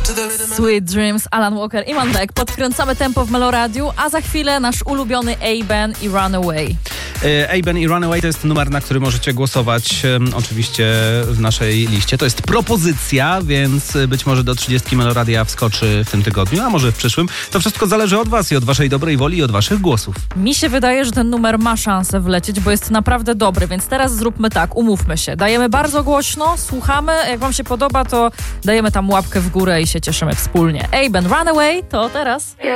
Sweet Dreams, Alan Walker, Iman Beck. Podkręcamy tempo w Meloradiu, a za chwilę nasz ulubiony A-Ben i Runaway. A-Ben i Runaway to jest numer, na który możecie głosować oczywiście w naszej liście. To jest propozycja, więc być może do 30 Meloradia wskoczy w tym tygodniu, a może w przyszłym. To wszystko zależy od was i od waszej dobrej woli i od waszych głosów. Mi się wydaje, że ten numer ma szansę wlecieć, bo jest naprawdę dobry, więc teraz zróbmy tak, umówmy się. Dajemy bardzo głośno, słuchamy, jak wam się podoba, to dajemy tam łapkę w górę i się cieszymy wspólnie. A-Ben, Runaway, to teraz.